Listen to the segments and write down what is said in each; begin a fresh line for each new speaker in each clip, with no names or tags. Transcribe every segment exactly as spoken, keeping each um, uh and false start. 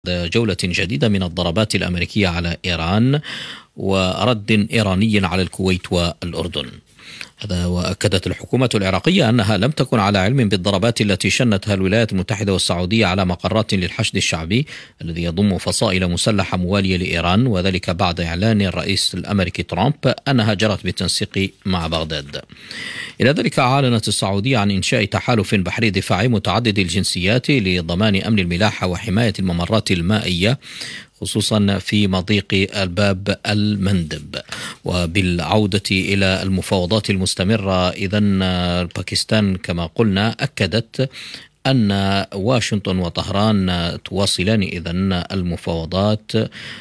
جولة جديدة من الضربات الأمريكية على إيران ورد إيراني على الكويت والأردن. هذا وأكدت الحكومة العراقية أنها لم تكن على علم بالضربات التي شنتها الولايات المتحدة والسعودية على مقرات للحشد الشعبي الذي يضم فصائل مسلحة موالية لإيران، وذلك بعد إعلان الرئيس الأمريكي ترامب أنها جرت بالتنسيق مع بغداد. إلى ذلك أعلنت السعودية عن إنشاء تحالف بحري دفاعي متعدد الجنسيات لضمان أمن الملاحة وحماية الممرات المائية، خصوصا في مضيق الباب المندب. وبالعودة إلى المفاوضات المستمرة، إذن باكستان كما قلنا أكدت أن واشنطن وطهران تواصلان إذن المفاوضات،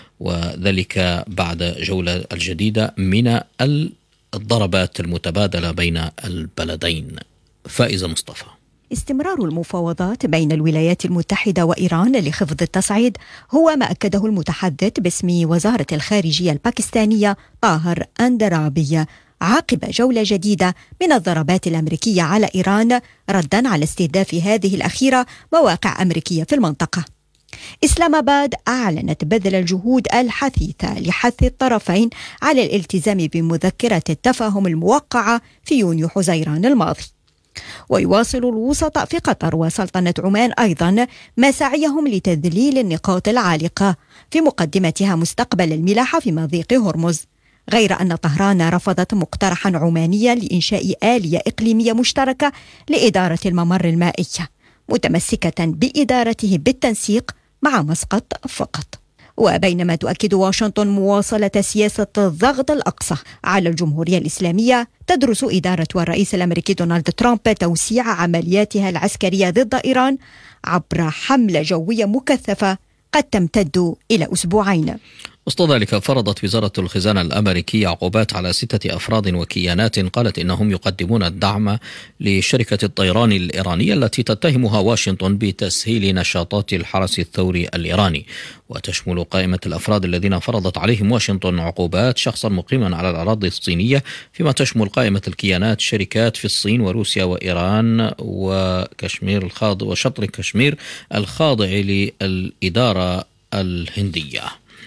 وذلك بعد جولة الجديدة من الضربات المتبادلة بين البلدين. فائزة مصطفى.
استمرار المفاوضات بين الولايات المتحدة وإيران لخفض التصعيد هو ما أكده المتحدث باسم وزارة الخارجية الباكستانية طاهر أندرابي عقب جولة جديدة من الضربات الأمريكية على إيران رداً على استهداف هذه الأخيرة مواقع أمريكية في المنطقة. إسلام آباد أعلنت بذل الجهود الحثيثة لحث الطرفين على الالتزام بمذكرة التفاهم الموقعة في يونيو حزيران الماضي. ويواصل الوسطاء في قطر وسلطنة عمان أيضا مساعيهم لتذليل النقاط العالقة في مقدمتها مستقبل الملاحة في مضيق هرمز، غير أن طهران رفضت مقترحا عمانيا لإنشاء آلية إقليمية مشتركة لإدارة الممر المائي، متمسكة بإدارته بالتنسيق مع مسقط فقط. وبينما تؤكد واشنطن مواصلة سياسة الضغط الأقصى على الجمهورية الإسلامية، تدرس إدارة الرئيس الأمريكي دونالد ترامب توسيع عملياتها العسكرية ضد إيران عبر حملة جوية مكثفة قد تمتد إلى أسبوعين.
وسط ذلك فرضت وزارة الخزانة الأمريكية عقوبات على ستة أفراد وكيانات قالت إنهم يقدمون الدعم لشركة الطيران الإيرانية التي تتهمها واشنطن بتسهيل نشاطات الحرس الثوري الإيراني. وتشمل قائمة الأفراد الذين فرضت عليهم واشنطن عقوبات شخصا مقيما على الأراضي الصينية، فيما تشمل قائمة الكيانات شركات في الصين وروسيا وإيران وكشمير الخاضع وشطر كشمير الخاضع للإدارة الهندية.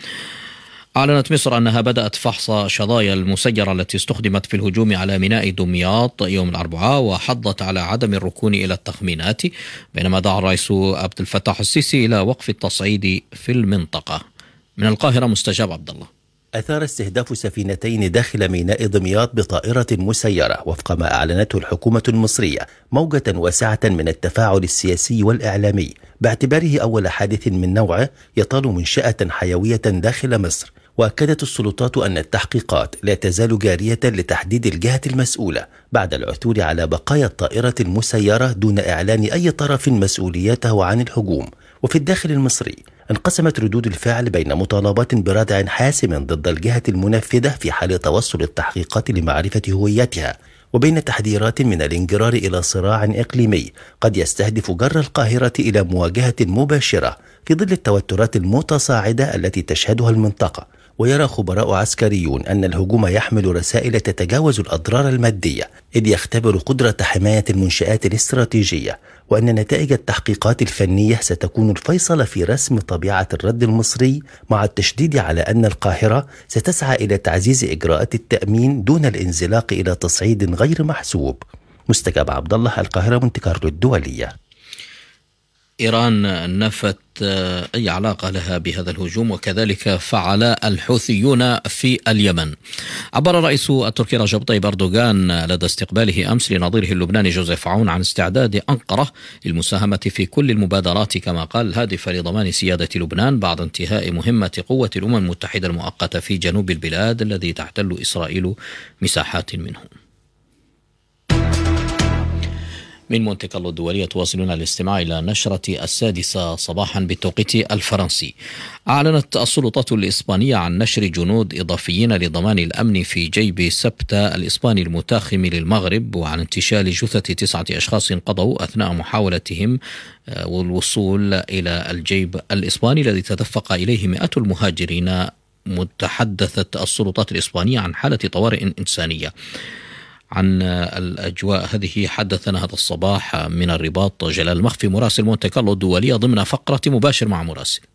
أعلنت مصر أنها بدأت فحص شظايا المسيرة التي استخدمت في الهجوم على ميناء دمياط يوم الأربعاء، وحضت على عدم الركون إلى التخمينات، بينما دعا الرئيس عبد الفتاح السيسي إلى وقف التصعيد في المنطقة. من القاهرة مستجاب عبد الله.
أثار استهداف سفينتين داخل ميناء دمياط بطائرة مسيرة وفق ما أعلنته الحكومة المصرية موجة واسعة من التفاعل السياسي والإعلامي، باعتباره أول حادث من نوعه يطال منشأة حيوية داخل مصر. وأكدت السلطات أن التحقيقات لا تزال جارية لتحديد الجهة المسؤولة بعد العثور على بقايا الطائرة المسيرة دون إعلان أي طرف مسؤوليته عن الهجوم. وفي الداخل المصري انقسمت ردود الفعل بين مطالبات بردع حاسم ضد الجهة المنفذة في حال توصل التحقيقات لمعرفة هويتها، وبين تحذيرات من الانجرار إلى صراع إقليمي قد يستهدف جر القاهرة إلى مواجهة مباشرة في ظل التوترات المتصاعدة التي تشهدها المنطقة. ويرى خبراء عسكريون أن الهجوم يحمل رسائل تتجاوز الأضرار المادية، إذ يختبر قدرة حماية المنشآت الاستراتيجية، وأن نتائج التحقيقات الفنية ستكون الفيصل في رسم طبيعة الرد المصري، مع التشديد على أن القاهرة ستسعى إلى تعزيز إجراءات التأمين دون الانزلاق إلى تصعيد غير محسوب. مستجاب عبد الله، القاهرة، مونتي كارلو الدولية.
إيران نفت أي علاقة لها بهذا الهجوم، وكذلك فعل الحوثيون في اليمن. عبر الرئيس التركي رجب طيب أردوغان لدى استقباله أمس لنظيره اللبناني جوزيف عون عن استعداد أنقرة للمساهمة في كل المبادرات، كما قال، الهادفة لضمان سيادة لبنان بعد انتهاء مهمة قوة الأمم المتحدة المؤقتة في جنوب البلاد الذي تحتل إسرائيل مساحات منه. من مونتي كارلو الدولية تواصلون الاستماع إلى نشرة السادسة صباحا بالتوقيت الفرنسي. أعلنت السلطات الإسبانية عن نشر جنود إضافيين لضمان الأمن في جيب سبتة الإسباني المتاخم للمغرب، وعن انتشال جثة تسعة أشخاص قضوا أثناء محاولتهم والوصول إلى الجيب الإسباني الذي تدفق إليه مئات المهاجرين. متحدثت السلطات الإسبانية عن حالة طوارئ إنسانية. عن الأجواء هذه حدثنا هذا الصباح من الرباط جلال مخفي مراسل مونتي كارلو الدولية ضمن فقرة مباشر مع مراسل.